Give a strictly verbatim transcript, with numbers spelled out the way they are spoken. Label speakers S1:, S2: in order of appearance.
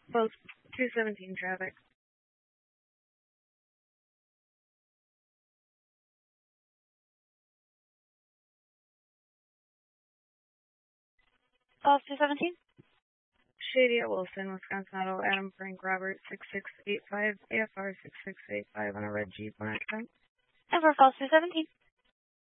S1: Both two seventeen traffic.
S2: Falls two seventeen.
S1: Shady at Wilson, Wisconsin Auto, Adam Frank Robert, six six eight five, A F R six six eight five on a red Jeep on accent.
S2: And for Falls two seventeen.